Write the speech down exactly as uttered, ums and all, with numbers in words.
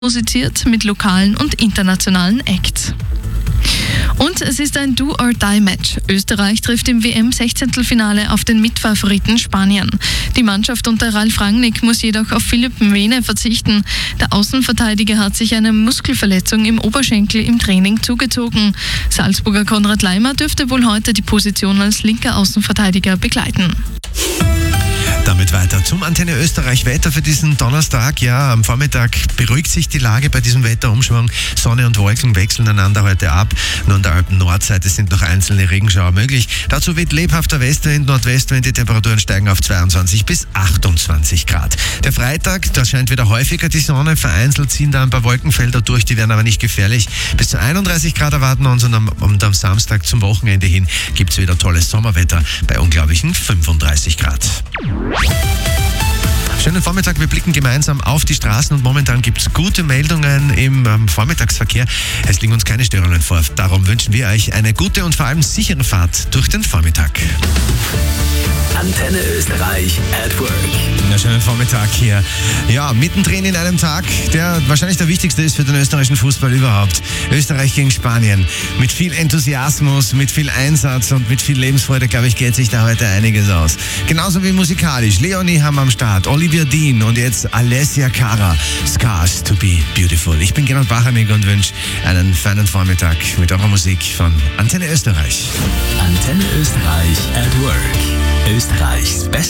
musiziert mit lokalen und internationalen Acts. Und es ist ein Do-or-Die-Match. Österreich trifft im W M-Sechzehntelfinale auf den Mitfavoriten Spanien. Die Mannschaft unter Ralf Rangnick muss jedoch auf Philipp Mwene verzichten. Der Außenverteidiger hat sich eine Muskelverletzung im Oberschenkel im Training zugezogen. Salzburger Konrad Laimer dürfte wohl heute die Position als linker Außenverteidiger begleiten. Damit weiter zum Antenne Österreich Wetter für diesen Donnerstag. Ja, am Vormittag beruhigt sich die Lage bei diesem Wetterumschwung. Sonne und Wolken wechseln einander heute ab. Nur an der Alpen-Nordseite sind noch einzelne Regenschauer möglich. Dazu weht lebhafter Westwind, Nordwestwind. Die Temperaturen steigen auf zweiundzwanzig bis achtundzwanzig Grad. Der Freitag, da scheint wieder häufiger die Sonne. Vereinzelt ziehen da ein paar Wolkenfelder durch, die werden aber nicht gefährlich. Bis zu einunddreißig Grad erwarten uns und am, und am Samstag zum Wochenende hin gibt es wieder tolles Sommerwetter bei unglaublichen fünfunddreißig Grad. Schönen Vormittag, wir blicken gemeinsam auf die Straßen und momentan gibt es gute Meldungen im ähm, Vormittagsverkehr. Es liegen uns keine Störungen vor. Darum wünschen wir euch eine gute und vor allem sichere Fahrt durch den Vormittag. Antenne Österreich at Work. Na, schönen Vormittag hier. Ja, mittendrin in einem Tag, der wahrscheinlich der wichtigste ist für den österreichischen Fußball überhaupt. Österreich gegen Spanien. Mit viel Enthusiasmus, mit viel Einsatz und mit viel Lebensfreude, glaube ich, geht sich da heute einiges aus. Genauso wie musikalisch. Leonie haben am Start, Olivia Dean und jetzt Alessia Cara. Scars to be beautiful. Ich bin Gerhard Bachanig und wünsche einen feinen Vormittag mit eurer Musik von Antenne Österreich. Antenne Österreich at Work. Österreichs Best